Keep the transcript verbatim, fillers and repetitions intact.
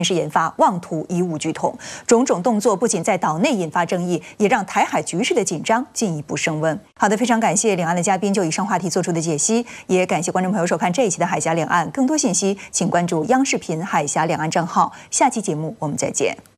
是研发妄图以武拒统，种种动作不仅在岛内引发争议，也让台海局势的紧张进一步升温。好的，非常感谢两岸的嘉宾就以上话题做出的解析，也感谢观众朋友收看这一期的海峡两岸。更多信息，请关注央视频海峡两岸账号。下期节目我们再见。